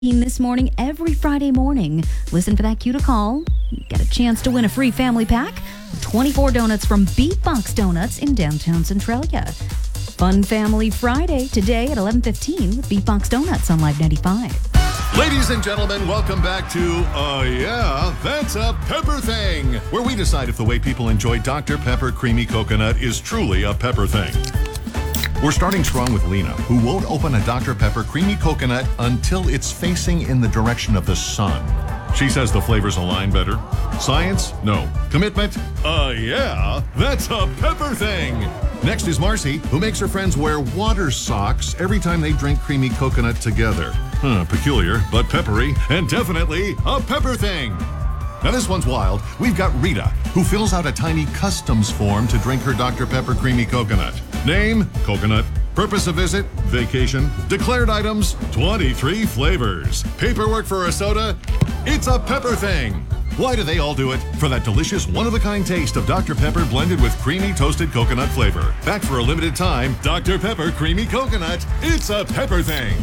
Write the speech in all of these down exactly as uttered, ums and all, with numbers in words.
This morning, every Friday morning. Listen for that cue to call. Get a chance to win a free family pack. twenty-four donuts from Beatbox Donuts in downtown Centralia. Fun Family Friday today at eleven fifteen with Beatbox Donuts on Live ninety-five. Ladies and gentlemen, welcome back to Uh Yeah, That's a Pepper Thing, where we decide if the way people enjoy Doctor Pepper Creamy Coconut is truly a pepper thing. We're starting strong with Lena, who won't open a Doctor Pepper Creamy Coconut until it's facing in the direction of the sun. She says the flavors align better. Science? No. Commitment? Uh, yeah, that's a pepper thing. Next is Marcy, who makes her friends wear water socks every time they drink creamy coconut together. Huh, peculiar, but peppery, and definitely a pepper thing. Now this one's wild. We've got Rita, who fills out a tiny customs form to drink her Doctor Pepper Creamy Coconut. Name, coconut. Purpose of visit, vacation. Declared items, twenty-three flavors. Paperwork for a soda, it's a pepper thing. Why do they all do it? For that delicious one-of-a-kind taste of Doctor Pepper blended with creamy toasted coconut flavor. Back for a limited time, Doctor Pepper Creamy Coconut, it's a pepper thing.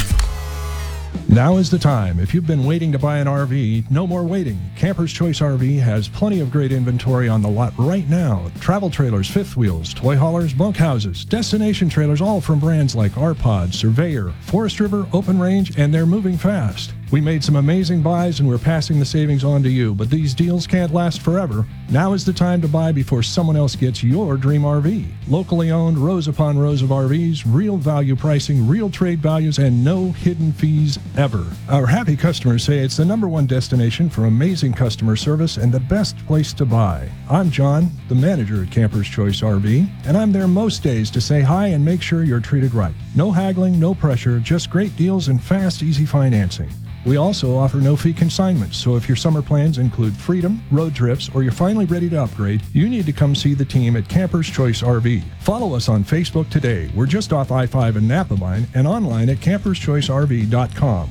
Now is the time. If you've been waiting to buy an R V, no more waiting. Camper's Choice R V has plenty of great inventory on the lot right now. Travel trailers, fifth wheels, toy haulers, bunkhouses, destination trailers, all from brands like R-Pod, Surveyor, Forest River, Open Range, and they're moving fast. We made some amazing buys and we're passing the savings on to you, but these deals can't last forever. Now is the time to buy before someone else gets your dream R V. Locally owned, rows upon rows of R Vs, real value pricing, real trade values, and no hidden fees ever. Our happy customers say it's the number one destination for amazing customer service and the best place to buy. I'm John, the manager at Camper's Choice R V, and I'm there most days to say hi and make sure you're treated right. No haggling, no pressure, just great deals and fast, easy financing. We also offer no-fee consignments, so if your summer plans include freedom, road trips, or you're finally ready to upgrade, you need to come see the team at Camper's Choice R V. Follow us on Facebook today. We're just off I five and Napa Line and online at campers choice r v dot com.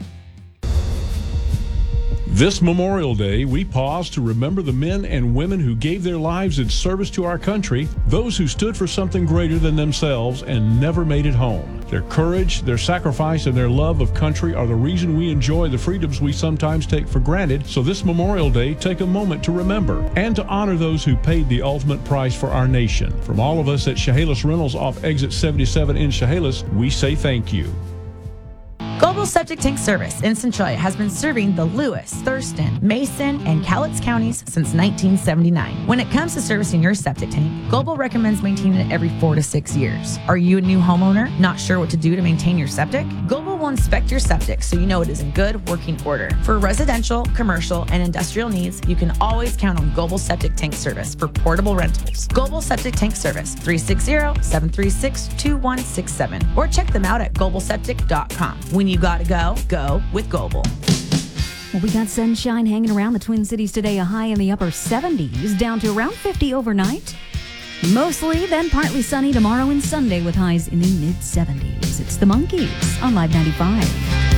This Memorial Day, we pause to remember the men and women who gave their lives in service to our country, those who stood for something greater than themselves and never made it home. Their courage, their sacrifice, and their love of country are the reason we enjoy the freedoms we sometimes take for granted. So this Memorial Day, take a moment to remember and to honor those who paid the ultimate price for our nation. From all of us at Chehalis Rentals off exit seventy-seven in Chehalis, we say thank you. Global Septic Tank Service in Centralia has been serving the Lewis, Thurston, Mason, and Cowlitz counties since nineteen seventy-nine. When it comes to servicing your septic tank, Global recommends maintaining it every four to six years. Are you a new homeowner, not sure what to do to maintain your septic? Global will inspect your septic so you know it is in good working order. For residential, commercial, and industrial needs, you can always count on Global Septic Tank Service for portable rentals. Global Septic Tank Service, three six zero, seven three six, two one six seven, or check them out at global septic dot com. When you gotta go, go with Global. Well, we got sunshine hanging around the Twin Cities today, a high in the upper seventies, down to around fifty overnight. Mostly, then partly sunny tomorrow and Sunday with highs in the mid seventies. It's the Monkees on Live ninety-five.